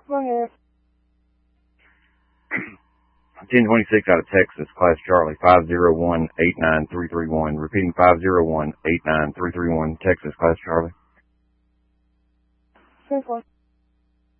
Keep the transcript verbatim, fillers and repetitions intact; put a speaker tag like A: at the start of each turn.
A: Go ahead.
B: ten twenty-six out of Texas, Class Charlie, five zero one eight nine three three one. Repeating, five zero one eight nine three three one, Texas, Class Charlie.
A: ten four.